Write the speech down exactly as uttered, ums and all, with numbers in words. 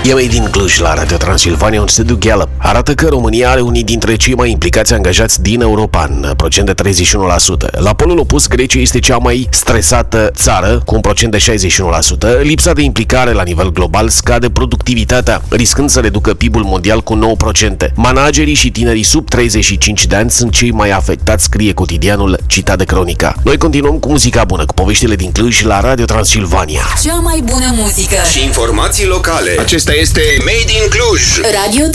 E Made in Cluj la Radio Transilvania. Un studiu Gallup arată că România are unii dintre cei mai implicați angajați din Europa, în procent de treizeci și unu la sută. La polul opus, Grecia este cea mai stresată țară, cu un procent de șaizeci și unu la sută. Lipsa de implicare la nivel global scade productivitatea, riscând să reducă P I B-ul mondial cu nouă la sută. Managerii și tinerii sub treizeci și cinci de ani sunt cei mai afectați, scrie cotidianul citat de Cronica. Noi continuăm cu muzica bună, cu poveștile din Cluj la Radio Transilvania. Cea mai bună muzică și informații locale. Acesta este Made in Cluj. Radio